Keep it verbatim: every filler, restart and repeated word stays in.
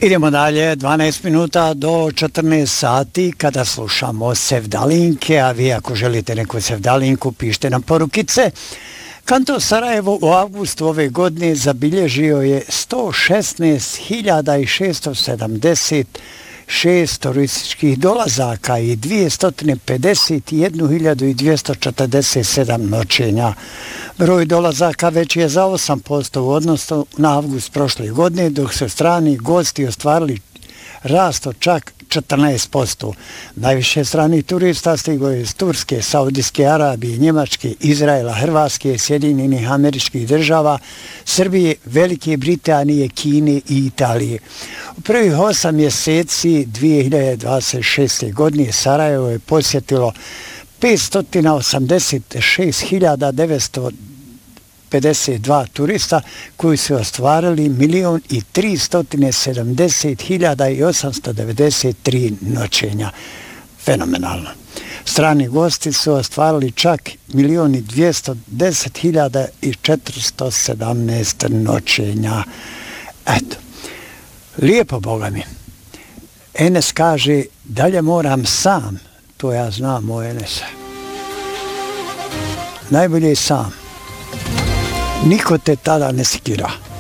Idemo dalje, dvanaest minuta do četrnaest sati kada slušamo sevdalinke, a vi ako želite neku sevdalinku pišite nam porukice. Kanton Sarajevo u avgustu ove godine zabilježio je sto šesnaest hiljada šesto sedamdeset šest turističkih dolazaka i dvjesto pedeset jednu hiljadu dvjesto četrdeset sedam noćenja. Broj dolazaka već je za osam posto u odnosu na avgust prošle godine, dok su strani gosti ostvarili rast od čak četrnaest posto. Najviše stranih turista stiglo je iz Turske, Saudijske Arabije, Njemačke, Izraela, Hrvatske, Sjedinjenih Američkih Država, Srbije, Velike Britanije, Kine i Italije. U prvih osam mjeseci dvije hiljade dvadeset šeste. godine Sarajevo je posjetilo petsto osamdeset šest hiljada devetsto pedeset dva turista koji su ostvarili milion i tristo sedamdeset hiljada osamsto devedeset tri noćenja. Fenomenalno. Strani gosti su ostvarili čak milion i dvjesto deset hiljada četiristo sedamnaest noćenja. Eto, lijepo, Boga mi. Enes kaže, dalje moram sam, to ja znam o Enesa. Najbolje je sam. Niko te tada ne sikira.